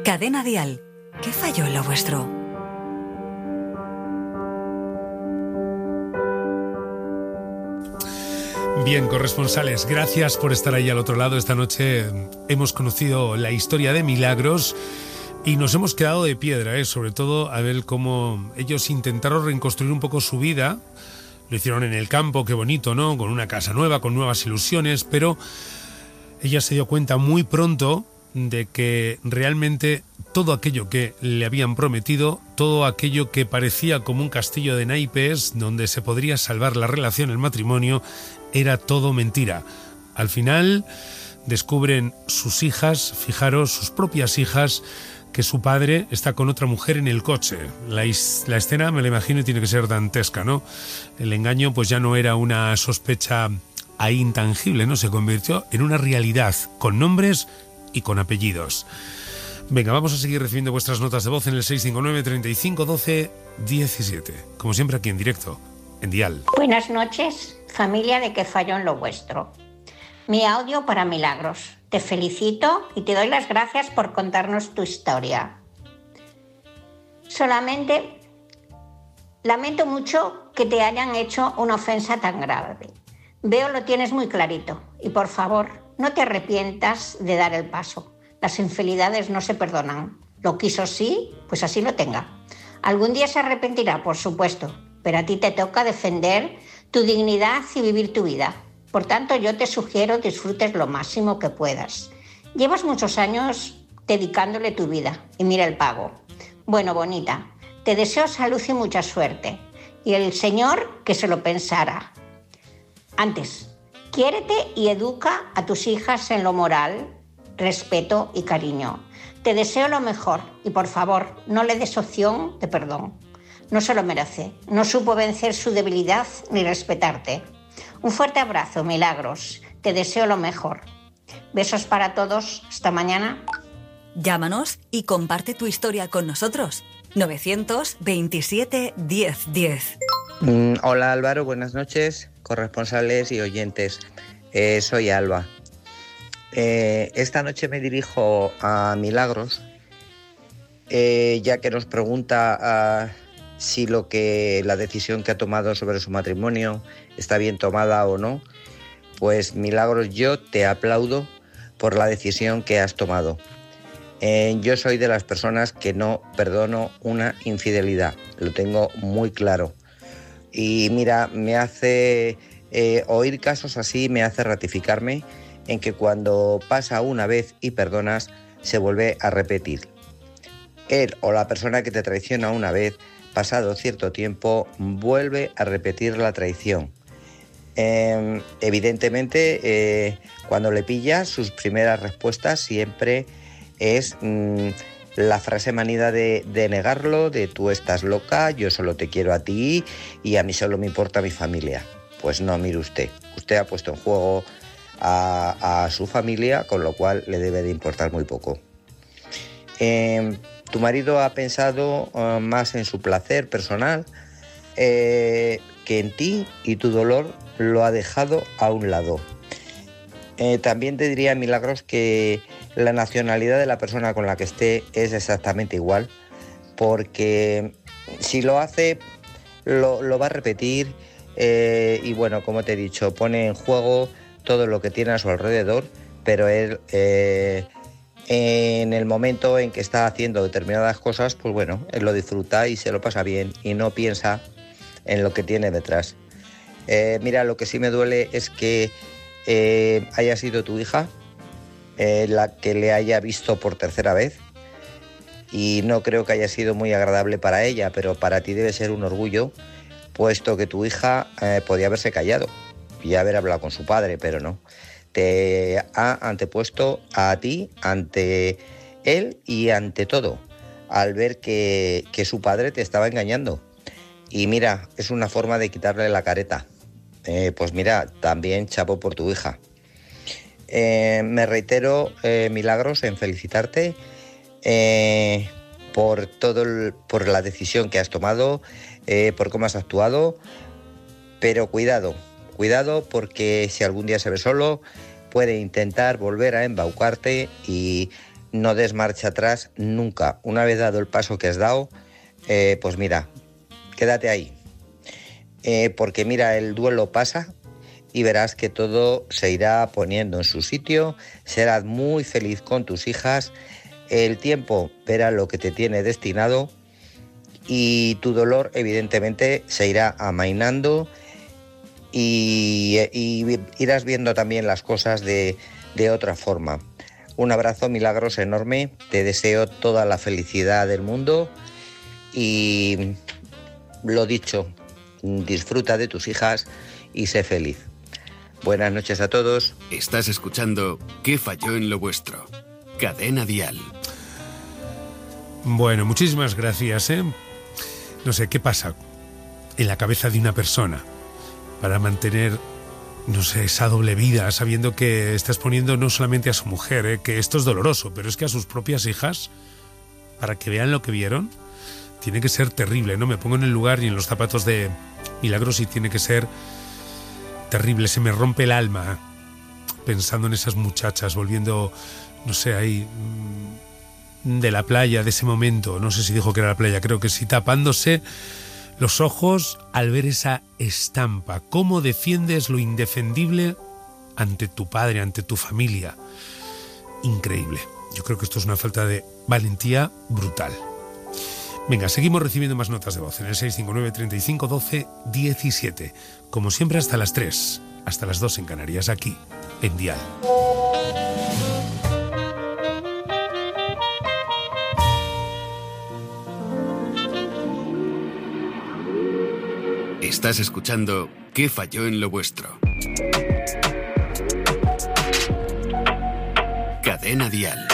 Cadena Dial. ¿Qué falló en lo vuestro? Bien, corresponsales, gracias por estar ahí al otro lado. Esta noche hemos conocido la historia de Milagros y nos hemos quedado de piedra, sobre todo a ver cómo ellos intentaron reconstruir un poco su vida. Lo hicieron en el campo, qué bonito, ¿no? Con una casa nueva, con nuevas ilusiones, pero ella se dio cuenta muy pronto de que realmente todo aquello que le habían prometido, todo aquello que parecía como un castillo de naipes donde se podría salvar la relación, el matrimonio, era todo mentira. Al final descubren sus hijas, fijaros, sus propias hijas, que su padre está con otra mujer en el coche. La escena, me la imagino, y tiene que ser dantesca, ¿no? El engaño pues ya no era una sospecha ahí intangible, ¿no? Se convirtió en una realidad, con nombres y con apellidos. Venga, vamos a seguir recibiendo vuestras notas de voz en el 659 35 12 17. Como siempre aquí en directo, en Dial. Buenas noches, familia de Que falló en lo vuestro. Mi audio para Milagros. Te felicito y te doy las gracias por contarnos tu historia. Solamente lamento mucho que te hayan hecho una ofensa tan grave. Veo lo tienes muy clarito y por favor, no te arrepientas de dar el paso. Las infidelidades no se perdonan. Lo quiso sí, pues así lo tenga. Algún día se arrepentirá, por supuesto, pero a ti te toca defender tu dignidad y vivir tu vida. Por tanto, yo te sugiero disfrutes lo máximo que puedas. Llevas muchos años dedicándole tu vida y mira el pago. Bueno, bonita, te deseo salud y mucha suerte. Y el Señor que se lo pensara. Antes, quiérete y educa a tus hijas en lo moral, respeto y cariño. Te deseo lo mejor y por favor, no le des opción de perdón. No se lo merece. No supo vencer su debilidad ni respetarte. Un fuerte abrazo, Milagros. Te deseo lo mejor. Besos para todos. Hasta mañana. Llámanos y comparte tu historia con nosotros. 927 1010. Hola Álvaro, buenas noches, corresponsales y oyentes. Soy Alba. Esta noche me dirijo a Milagros, ya que nos pregunta si la decisión que ha tomado sobre su matrimonio está bien tomada o no. Pues Milagros, yo te aplaudo por la decisión que has tomado. Yo soy de las personas que no perdono una infidelidad, lo tengo muy claro. Y mira, me hace oír casos así, me hace ratificarme en que cuando pasa una vez y perdonas, se vuelve a repetir. Él o la persona que te traiciona una vez, pasado cierto tiempo, vuelve a repetir la traición. Evidentemente, cuando le pillas, sus primeras respuestas siempre es la frase manida de negarlo, de tú estás loca, yo solo te quiero a ti y a mí solo me importa mi familia. Pues no, mire usted ha puesto en juego a su familia, con lo cual le debe de importar muy poco. Tu marido ha pensado más en su placer personal que en ti, y tu dolor lo ha dejado a un lado. También te diría, Milagros, que la nacionalidad de la persona con la que esté es exactamente igual, porque si lo hace, lo va a repetir y bueno, como te he dicho, pone en juego todo lo que tiene a su alrededor, pero él en el momento en que está haciendo determinadas cosas, pues bueno, él lo disfruta y se lo pasa bien y no piensa en lo que tiene detrás. Mira, lo que sí me duele es que haya sido tu hija la que le haya visto por tercera vez, y no creo que haya sido muy agradable para ella, pero para ti debe ser un orgullo, puesto que tu hija podía haberse callado y haber hablado con su padre, pero no. Te ha antepuesto a ti, ante él y ante todo, al ver que su padre te estaba engañando. Y mira, es una forma de quitarle la careta. Pues mira, también chapo por tu hija. Me reitero, Milagros, en felicitarte por la decisión que has tomado, por cómo has actuado, pero cuidado, porque si algún día se ve solo, puede intentar volver a embaucarte y no des marcha atrás nunca. Una vez dado el paso que has dado, pues mira, quédate ahí. Porque mira, el duelo pasa y verás que todo se irá poniendo en su sitio, serás muy feliz con tus hijas, el tiempo verá lo que te tiene destinado y tu dolor evidentemente se irá amainando y irás viendo también las cosas de otra forma. Un abrazo, Milagros, enorme, te deseo toda la felicidad del mundo y lo dicho, disfruta de tus hijas y sé feliz. Buenas noches a todos. Estás escuchando ¿Qué falló en lo vuestro? Cadena Dial. Bueno, muchísimas gracias, ¿eh? No sé, ¿qué pasa en la cabeza de una persona para mantener, no sé, esa doble vida, sabiendo que estás poniendo no solamente a su mujer, que esto es doloroso, pero es que a sus propias hijas, para que vean lo que vieron, tiene que ser terrible, ¿no? Me pongo en el lugar y en los zapatos de Milagros y tiene que ser terrible, se me rompe el alma pensando en esas muchachas, volviendo, no sé, ahí de la playa, de ese momento, no sé si dijo que era la playa, creo que sí, tapándose los ojos al ver esa estampa. ¿Cómo defiendes lo indefendible ante tu padre, ante tu familia? Increíble. Yo creo que esto es una falta de valentía brutal. Venga, seguimos recibiendo más notas de voz en el 659 35 12 17. Como siempre hasta las 3, hasta las 2 en Canarias, aquí, en Dial. Estás escuchando ¿Qué falló en lo vuestro? Cadena Dial.